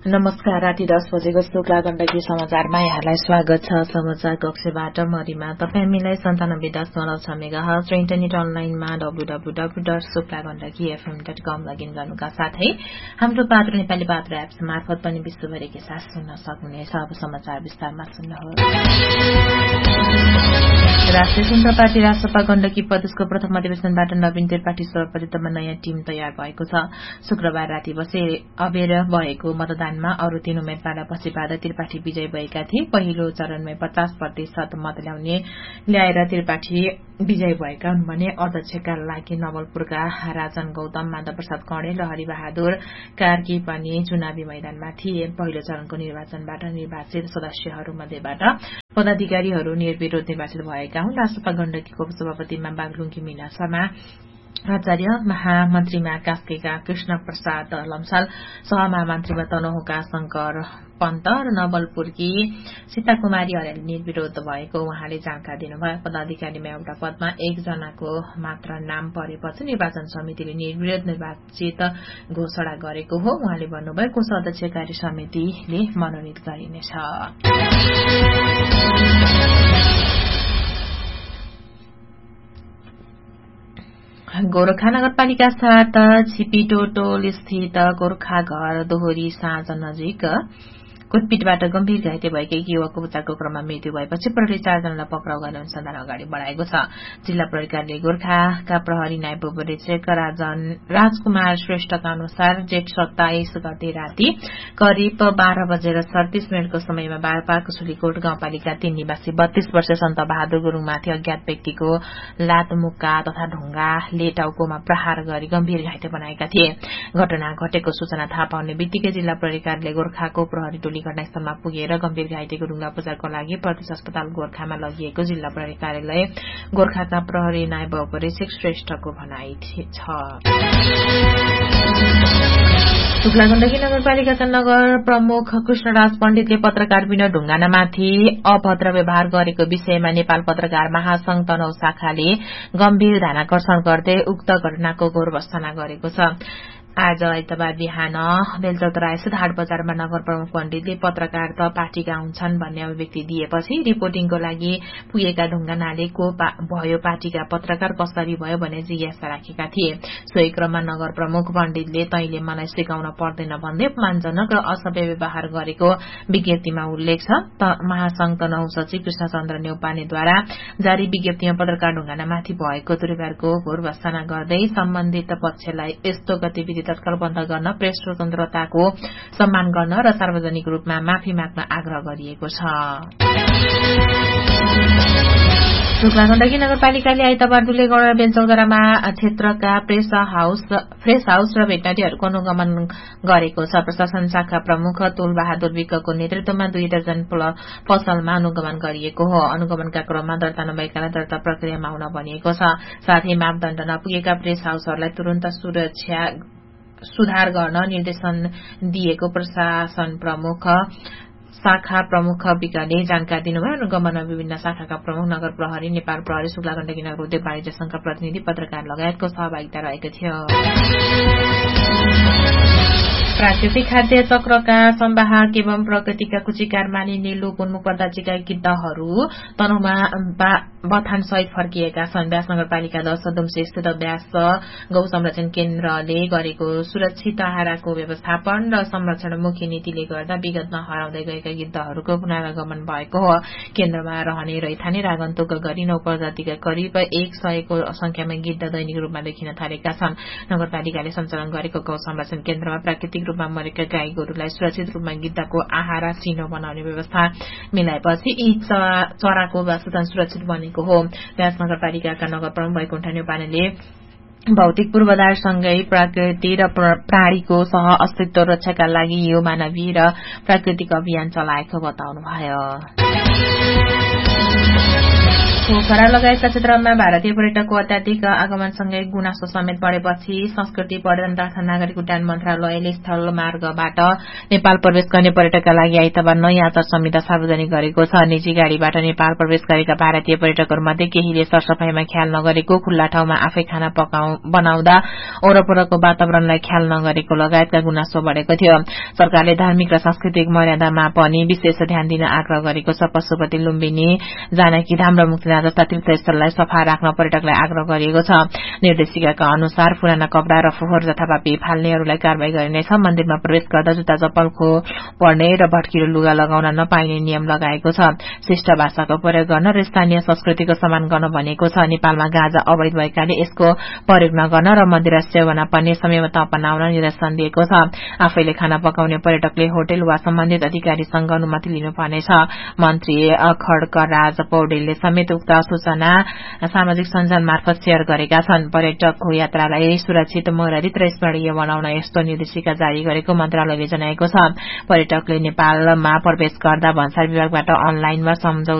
नमस्कार। राति 10 बजेको शुक्ला गण्डकी समाचारमा यहाँलाई स्वागत छ। समाचार कक्षबाट मरिमा। तपाईँ हामीलाई 97.6 मेगाहर्ज र इन्टरनेट अनलाइनमा www.suklagandakifm.com लगइन गर्नुका साथै हाम्रो पात्र नेपाली पात्र एप्स मार्फत पनि विश्वभरिकै साथ सुन्न सक्नुहुनेछ। अब समाचार विस्तारमा सुन्नुहोस्। राष्ट्रिय स्वतन्त्र पार्टी रासपा गण्डकी प्रदेशको प्रथम अधिवेशनबाट नवीन त्रिपाठी सभापतित्वमा नयाँ टीम तयार भएको छ। शुक्रबार राति अबेर भएको मतदानमा अरू 3 उम्मेद्वारपछि त्रिपाठी विजयी भएका थिए। पहिलो चरणमै 50% मत ल्याएर त्रिपाठी विजयी भएका हुन् भने अध्यक्षका लागि नवलपुरका राजन गौतम, माधव प्रसाद कणेल र हरिबहादुर कार्की पनि चुनावी मैदानमा थिए। पहिलो चरणको निर्वाचनबाट निर्वाचित सदस्यहरूमध्येबाट पदाधिकारीहरू निर्विरोध निर्वाचित भएका हुन्। रासपा गण्डकीको सभापतिमा बागलुङकी मीना शर्मा, आचार्य महामन्त्रीमा कास्केका कृष्ण प्रसाद लम्साल, सहमहामन्त्रीमा तनहुका शंकर पन्त र नवलपुरकी सीताकुमारी अर्याल निर्विरोध भएको उहाँले जानकारी दिनुभयो। पदाधिकारीमा एउटा पदमा 1 जनाको मात्र नाम परेपछि निर्वाचन समितिले निर्विरोध निर्वाचित घोषणा गरेको हो। उहाँले भन्नुभयो कोषाध्यक्ष कार्य समितिले मनोनित गरिनेछ। गोरखा नगरपालिका 7 छिपिटोटोल स्थित गोर्खा घर दोहोरी साँझ नजिक कुटपिटबाट गम्भीर घाइते भएकै युवकको उपचारको क्रममा मृत्यु भएपछि प्रहरीले 4 जनालाई पक्राउ गर्ने अनुसन्धान अगाडि बढाएको छ। जिल्ला प्रहरी कार्यालय गोर्खाका प्रहरी नायब उपरीक्षक राजकुमार श्रेष्ठका अनुसार जेठ 27 गते राति करिब 12:37 समयमा पाकुसुलीकोट गाउँपालिका 3 निवासी 32 वर्षीय सन्त बहादुर गुरूङमाथि अज्ञात व्यक्तिको लात, मुक्का तथा ढुङ्गाले टाउकोमा प्रहार गरी गम्भीर घाइते बनाएका थिए। घटना घटेको सूचना थाहा पाउने बित्तिकै जिल्ला प्रहरी कार्यालय गोर्खाको प्रहरी टोली घटनास्थलमा पुगेर गम्भीर घाइते गुरूङलाई उपचारको लागि प्रदेश अस्पताल गोर्खामा लगिएको जिल्ला प्रहरी कार्यालय गोर्खाका प्रहरी नायब उपरीक्षक श्रेष्ठको भनाई छ। शुक्ला गण्डकी नगरपालिकाका नगर प्रमुख कृष्णराज पण्डितले पत्रकार विनोद ढुङ्गानामाथि अभद्र व्यवहार गरेको विषयमा नेपाल पत्रकार महासंघ तनहुँ शाखाले गम्भीर ध्यानाकर्षण गर्दै उक्त घटनाको घोर भर्त्सना गरेको छ। आज आइतबार बिहान बेलचौतारा स्थित हाट बजारमा नगर प्रमुख पण्डितले पत्रकार त पार्टीका हुन्छन् भन्ने अभिव्यक्ति दिएपछि रिपोर्टिङको लागि पुगेका ढुङ्गानाले को भयो, पार्टीका पत्रकार कसरी भयो भन्ने जिज्ञासा राखेका थिए। सोही क्रममा नगर प्रमुख पण्डितले तैले मलाई सिकाउन पर्दैन भन्दै अपमानजनक र असभ्य व्यवहार गरेको विज्ञप्तिमा उल्लेख छ। महासंघ तनहुँ सचिव कृष्णचन्द्र न्यौपानेद्वारा जारी विज्ञप्तिमा पत्रकार ढुङ्गानामाथि भएको दुर्व्यवहारको घोर भर्त्सना गर्दै सम्बन्धित पक्षलाई यस्तो गतिविधि तत्काल बन्द गर्न, प्रेस स्वतन्त्रताको सम्मान गर्न र सार्वजनिक रूपमा माफी माग्न आग्रह गरिएको छ। शुक्ला गण्डकी नगरपालिकाले आइतबार दुलेगौंडा र बेलचौतारामा क्षेत्रका फ्रेस हाउस र भेटनरीहरूको अनुगमन गरेको छ। प्रशासन शाखा प्रमुख तुल बहादुर विकको नेतृत्वमा 2 दर्जन पसलमा अनुगमन गरिएको हो। अनुगमनका क्रममा दर्ता नभएकालाई दर्ता प्रक्रियामा हुन भनिएको छ। साथै मापदण्ड नपुगेका प्रेस हाउसहरूलाई तुरन्त सुधार गर्न निर्देशन दिएको प्रशासन प्रमुख शाखा प्रमुख विकले जानकारी दिनुभयो। अनुगमनमा विभिन्न शाखाका प्रमुख, नगर प्रहरी, नेपाल प्रहरी, शुक्ला गण्डकी नगर उद्योग वाणिज्य संघका प्रतिनिधि, पत्रकार लगायतको सहभागिता रहेको थियो। प्राकृतिक खाद्य चक्रका संवाहक एवं प्रकृतिका कुचिकार मानिने लोक उन्मुख प्रजातिका गिद्धहरू तनहुँमा बथान सहित फर्किएका छन्। व्यास नगरपालिका 10 दुम्से स्थित व्यास गौ संरक्षण केन्द्रले गरेको सुरक्षित आहाराको व्यवस्थापन र संरक्षण मुख्य नीतिले गर्दा विगतमा हराउँदै गएका गिद्धहरूको पुनरागमन भएको हो। केन्द्रमा रहने रैथाने र आगन्तुक गरी 9 प्रजातिका करिब 100 को संख्यामा गिद्ध दैनिक रूपमा देखिन थालेका छन्। नगरपालिकाले सञ्चालन गरेको गौ संरक्षण केन्द्रमा प्राकृतिक रूपमा मरेका गाई गोरुलाई सुरक्षित रूपमा गिद्धको आहारा चिनो बनाउने व्यवस्था मिलाएपछि यी चराको वासस्थान सुरक्षित बनेको हो। व्यास नगरपालिकाका नगर प्रमुख वैकुण्ठ न्यौपानेले भौतिक पूर्वाधारसँगै प्रकृति र प्राणीको सह अस्तित्व रक्षाका लागि यो मानवीय र प्राकृतिक अभियान चलाएको बताउनुभयो। पोखरा लगायतका क्षेत्रमा भारतीय पर्यटकको अत्याधिक आगमनसँगै गुनासो समेत बढ़ेपछि संस्कृति पर्यटन तथा नागरिक उड्डयन मन्त्रालयले स्थल मार्गबाट नेपाल प्रवेश गर्ने पर्यटकका लागि आइतबार नयाँ आचार संहिता सार्वजनिक गरेको छ। निजी गाड़ीबाट नेपाल प्रवेश गरेका भारतीय पर्यटकहरूमध्ये केहीले सरसफाईमा ख्याल नगरेको, खुल्ला ठाउँमा आफै खाना बनाउँदा वरपरको वातावरणलाई ख्याल नगरेको लगायतका गुनासो बढ़ेको थियो। सरकारले धार्मिक र सांस्कृतिक मर्यादामा पनि विशेष ध्यान दिन आग्रह गरेको छ। पशुपति, लुम्बिनी, जानकी धाम र मुक्तिनाथ जस्ता तीर्थस्थललाई सफा राख्न पर्यटकलाई आग्रह गरिएको छ। निर्देशिकाका अनुसार पुराना कपड़ा र फोहोर जथाभावी फाल्नेहरूलाई कारवाही गरिनेछ। मन्दिरमा प्रवेश गर्दा जुत्ता चप्पल पर्ने र भट्किलो लुगा लगाउन नपाइने नियम लगाएको छ। शिष्ट भाषाको प्रयोग गर्न र स्थानीय संस्कृतिको सम्मान गर्न भनिएको छ। नेपालमा गाँजा अवैध भएकाले यसको प्रयोग नगर्न र मदिरा सेवन पनि संयमता अपनाउन निर्देशन दिएको छ। आफैले खाना पकाउने पर्यटकले होटल वा सम्बन्धित अधिकारीसँग अनुमति लिनुपर्नेछ। मन्त्री खड्गराज पौडेलले समेत उक्त सूचना सामाजिक सञ्जाल मार्फत शेयर गरेका छन्। पर्यटकको यात्रालाई सुरक्षित, मर्यादित र स्मरणीय बनाउन यस्तो निर्देशिका जारी गरेको मन्त्रालयले जनाएको छ। पर्यटकले नेपालमा प्रवेश गर्दा भन्सार विभागबाट अनलाइनमा